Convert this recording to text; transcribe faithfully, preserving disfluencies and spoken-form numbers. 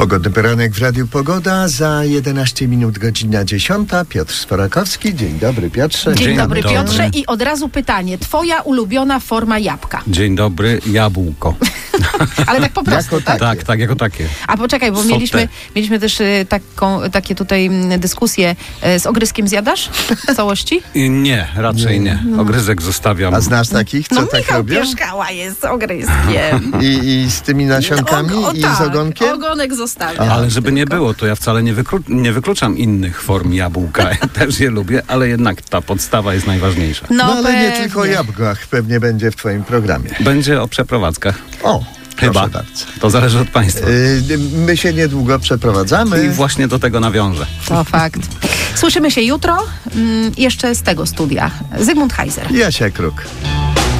Pogodny poranek w Radiu Pogoda. Za jedenaście minut godzina dziesiąta. Piotr Sporakowski. Dzień dobry, Piotrze. Dzień, Dzień dobry, dobry, Piotrze. I od razu pytanie. Twoja ulubiona forma jabłka? Dzień dobry, jabłko. Ale tak po prostu, Jako tak? Tak, tak, jako takie. A poczekaj, bo Sotę. mieliśmy, mieliśmy też y, taką, takie tutaj mm, dyskusje. Y, z ogryskiem zjadasz w całości? I nie, raczej nie. Ogryzek zostawiam. A znasz takich, co No tak Michał robią? Pierzchała jest z ogryskiem. I, I z tymi nasionkami? O, o, I tak, z ogonkiem? ogonek zostawia. Ale żeby nie było, to ja wcale nie, wyklu- nie wykluczam innych form jabłka. Ja też je lubię, ale jednak ta podstawa jest najważniejsza. No, No ale nie pewnie. tylko o jabłkach pewnie będzie w twoim programie. Będzie o przeprowadzkach. O, Chyba. proszę bardzo. To zależy od państwa. Yy, my się niedługo przeprowadzamy. I właśnie do tego nawiążę. To fakt. Słyszymy się jutro. Mm, jeszcze z tego studia. Zygmunt Heiser. Jasia Kruk.